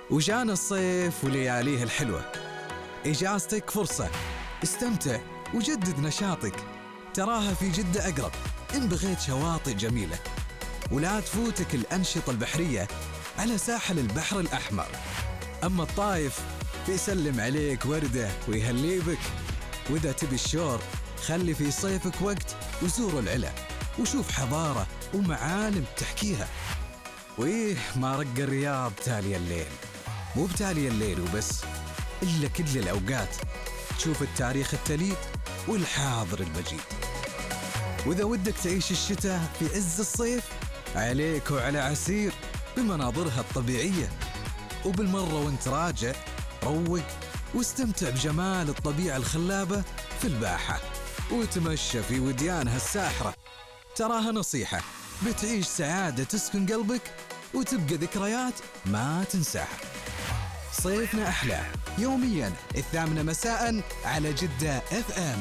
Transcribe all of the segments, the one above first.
وجانا الصيف ولياليه الحلوة، إجازتك فرصة، استمتع وجدد نشاطك، تراها في جدة أقرب إن بغيت شواطئ جميلة، ولا تفوتك الأنشطة البحرية على ساحل البحر الأحمر. أما الطايف بيسلم عليك وردة ويهلي بك، وإذا تبي الشور خلي في صيفك وقت وزور العلا وشوف حضارة ومعالم تحكيها. وإيه ما رق الرياض تالي الليل، مو بتالي الليل وبس، إلا كل الأوقات تشوف التاريخ التليد والحاضر المجيد. وإذا ودك تعيش الشتاء في عز الصيف عليك وعلى عسير بمناظرها الطبيعية، وبالمرة وانت راجع روق واستمتع بجمال الطبيعة الخلابة في الباحة، وتمشى في وديانها الساحرة. تراها نصيحة بتعيش سعادة تسكن قلبك وتبقى ذكريات ما تنساها. صيفنا أحلى يوميا 8 مساء على جدة FM.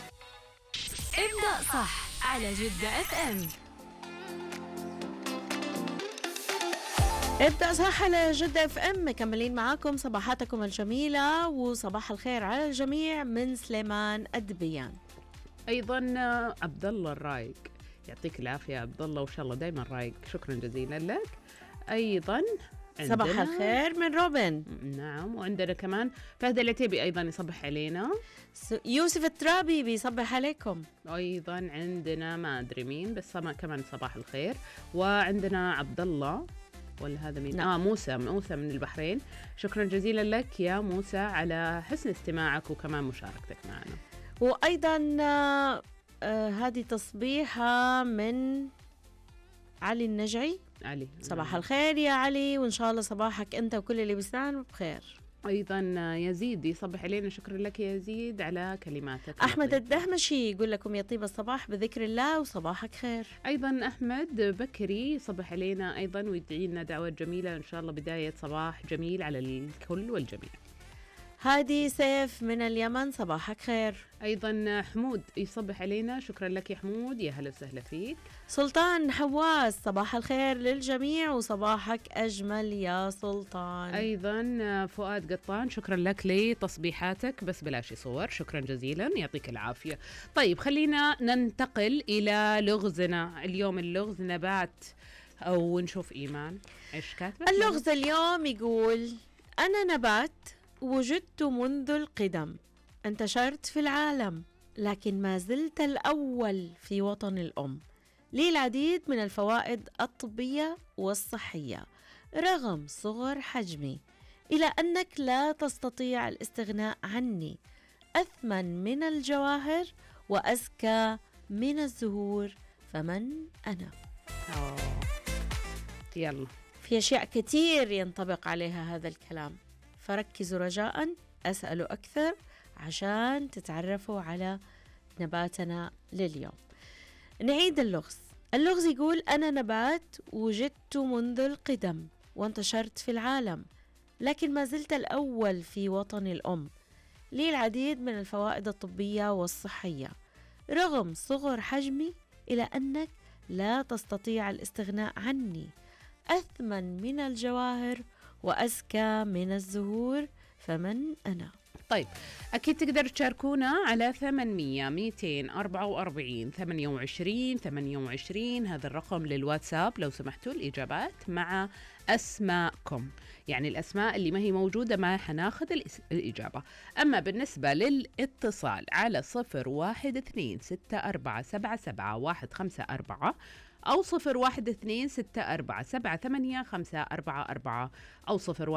ابدأ صح على جدة FM. ابدأ صح على جدة FM، مكملين معاكم صباحاتكم الجميلة وصباح الخير على الجميع من سليمان الدبيان. أيضا عبد الله الرايق، يعطيك العافية عبد الله، وإن شاء الله دايما رايق، شكرا جزيلا لك. أيضا صباح الخير من روبن. نعم، وعندنا كمان فهد العتيبي أيضا يصبح علينا. يوسف الترابي بيصبح عليكم. أيضا عندنا ما أدري مين بس كمان صباح الخير. وعندنا عبد الله، ولا هذا مين؟ نعم. موسى من البحرين. شكرا جزيلا لك يا موسى على حسن استماعك وكمان مشاركتك معنا. وأيضا هذه تصبيحة من علي النجعي. علي، صباح الخير يا علي، وإن شاء الله صباحك أنت وكل اللي بيسمعنا بخير. أيضا يزيد يصبح علينا، شكرا لك يا يزيد على كلماتك. أحمد الدهمشي يقول لكم يا طيب الصباح بذكر الله وصباحك خير. أيضا أحمد بكري يصبح علينا أيضا ويدعي لنا دعوات جميلة، إن شاء الله بداية صباح جميل على الكل والجميع. هادي سيف من اليمن صباحك خير. أيضا حمود يصبح علينا، شكرا لك يا حمود، يا هلا وسهلا فيك. سلطان حواس صباح الخير للجميع وصباحك أجمل يا سلطان. أيضا فؤاد قطان، شكرا لك لتصبيحاتك بس بلاش صور، شكرا جزيلا، يعطيك العافية. طيب خلينا ننتقل إلى لغزنا اليوم. اللغز نبات، أو نشوف إيمان إيش كاتبة. اللغز اليوم يقول: أنا نبات وجدت منذ القدم، انتشرت في العالم، لكن ما زلت الأول في وطن الأم، لي العديد من الفوائد الطبية والصحية رغم صغر حجمي، إلى أنك لا تستطيع الاستغناء عني، أثمن من الجواهر وأزكى من الزهور، فمن أنا؟ يلا، في أشياء كتير ينطبق عليها هذا الكلام، فركزوا رجاء، أسألوا أكثر عشان تتعرفوا على نباتنا لليوم. نعيد اللغز. اللغز يقول: أنا نبات وجدت منذ القدم وانتشرت في العالم، لكن ما زلت الأول في وطن الأم، لي العديد من الفوائد الطبية والصحية رغم صغر حجمي، إلى أنك لا تستطيع الاستغناء عني، أثمن من الجواهر وأزكى من الزهور، فمن أنا؟ طيب أكيد تقدروا تشاركونا على 800-244-28-28 هذا الرقم للواتساب لو سمحتوا، الإجابات مع أسماءكم، يعني الأسماء اللي ما هي موجودة ما حناخذ الإجابة. أما بالنسبة للاتصال على 0126477154 أو 0126477854 أو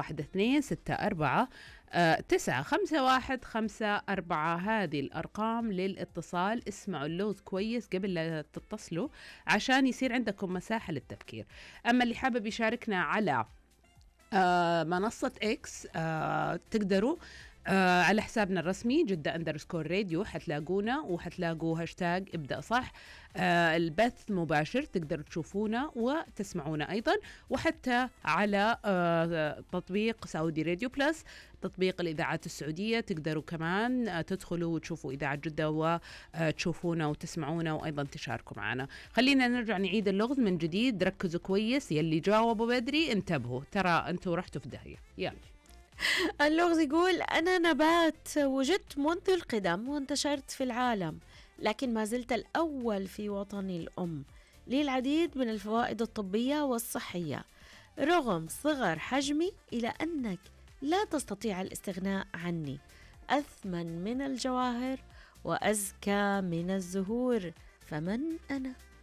0126495154. هذه الأرقام للاتصال. اسمعوا اللغز كويس قبل لا تتصلوا عشان يصير عندكم مساحة للتفكير. أما اللي حابب يشاركنا على منصة إكس تقدروا على حسابنا الرسمي جدة أندرسكور راديو حتلاقونا، وحتلاقوا هاشتاج ابدأ صح. البث مباشر، تقدروا تشوفونا وتسمعونا أيضا، وحتى على تطبيق سعودي راديو بلس، تطبيق الإذاعات السعودية، تقدروا كمان تدخلوا وتشوفوا إذاعة جدة وتشوفونا وتسمعونا وأيضا تشاركوا معنا. خلينا نرجع نعيد اللغز من جديد، ركزوا كويس، يلي جاوبوا بدري انتبهوا، ترى أنتوا رحتوا في داهية. يلا. اللغز يقول: أنا نبات وجدت منذ القدم وانتشرت في العالم، لكن ما زلت الأول في وطني الأم، لي العديد من الفوائد الطبية والصحية رغم صغر حجمي، إلى أنك لا تستطيع الاستغناء عني، أثمن من الجواهر وأزكى من الزهور، فمن أنا؟